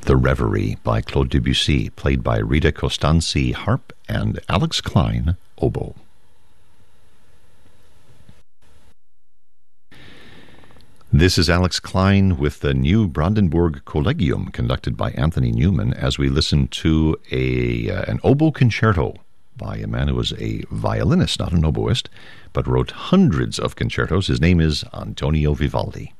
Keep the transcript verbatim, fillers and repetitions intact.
The Reverie by Claude Debussy, played by Rita Costanzi, harp, and Alex Klein, oboe. This is Alex Klein with the new Brandenburg Collegium, conducted by Anthony Newman, as we listen to a uh, an oboe concerto by a man who was a violinist, not an oboist, but wrote hundreds of concertos. His name is Antonio Vivaldi.